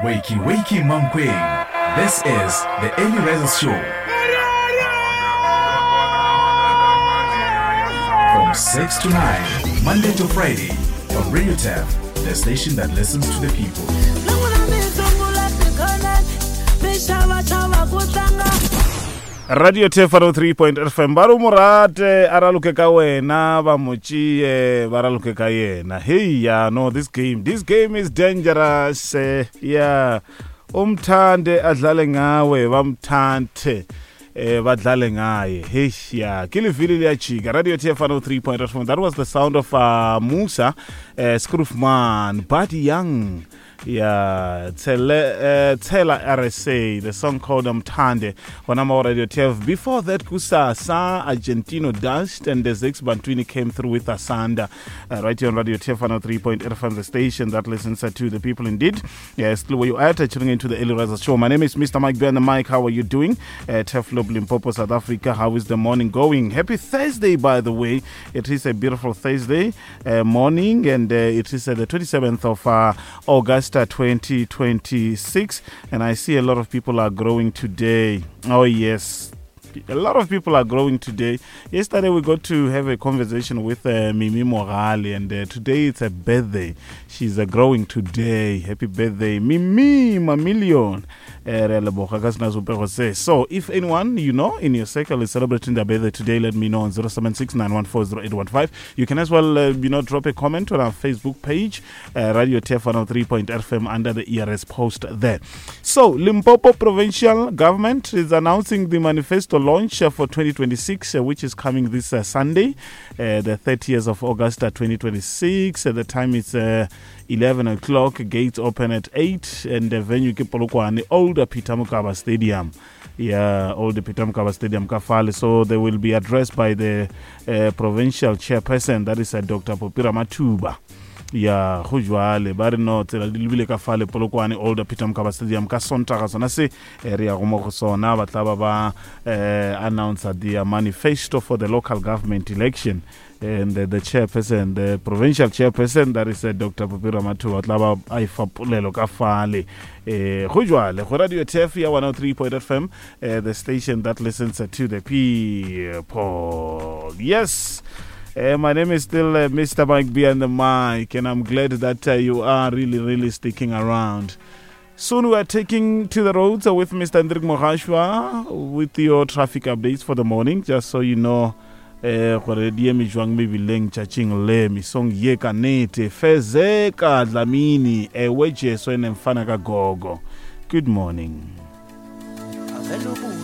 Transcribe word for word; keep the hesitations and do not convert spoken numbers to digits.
Wakey, wakey, Mankweng. This is the Early Risers Show. From six to nine, Monday to Friday, on Radio T E F, the station that listens to the people. Radio T E F one oh three point F M. Baru murate araluke ka wena ba mochie baraluke ka yena. Hey ya no, this game this game is dangerous. Uh, yeah. Umthande adlale ngawe bamthante eh badlale ngaye. Hey ya kilivili liyachika. Radio T E F one oh three point F M. That was the sound of uh, Musa uh, Scroofman, Buddy Young. Yeah, Tela uh, R S A, the song called Umthande on our Radio T E F. Before that, Kusa Sa Argentino Dust and the Zex Bantwini came through with Asanda uh, right here on Radio T E F one oh three point F M, the station that listens uh, to the people indeed. Yes, still where you are, tuning into the Early Risers Show. My name is Mister Mike behind the mic. How are you doing? Uh, T E F Lob Limpopo, South Africa. How is the morning going? Happy Thursday, by the way. It is a beautiful Thursday uh, morning, and uh, it is uh, the twenty-seventh of uh, August. twenty twenty-six, and I see a lot of people are growing today. Oh yes, a lot of people are growing today. Yesterday we got to have a conversation with uh, Mimi Morale, and uh, today it's a birthday. She's uh, growing today. Happy birthday, Mimi Mamillion. So if anyone you know in your circle is celebrating their birthday today, let me know on zero seven six nine one four zero eight one five. You can as well uh, you know drop a comment on our Facebook page, uh, Radio T E F one oh three point F M, under the E R S post there. So Limpopo provincial government is announcing the manifesto launch uh, for twenty twenty-six, uh, which is coming this uh, Sunday, uh, the thirtieth of August uh, twenty twenty-six. At the time it's uh, eleven o'clock, gates open at eight, and the venue Kipolokwane, Old Peter Mokaba Stadium. Yeah, Old Peter Mokaba Stadium Kafale. So they will be addressed by the uh, provincial chairperson, that is uh, Doctor Popira Matuba. Yeah, hujwale bari no tsela dilibile ka fale Polokwane Old Peter Mokaba Stadium ka Sontaga sona se area go mo go sona ba tla ba announce the manifesto for the local government election. And uh, the chairperson, the provincial chairperson, that is uh, Doctor Popira Matuba, tlaba ai fapulelo ka fale eh hujwale go Radio T E F one oh three point F M, uh, the station that listens uh, to the people. Yes. Uh, my name is still uh, Mister Mike behind the mic, and I'm glad that uh, you are really, really sticking around. Soon we are taking to the roads uh, with Mister Hendrik Mogashwa with your traffic updates for the morning, just so you know. Gore die mi jwang me bileng chaching le mi song ye ka nete fezeka dlamini ewe Jesu enemfana ka gogo. Good morning.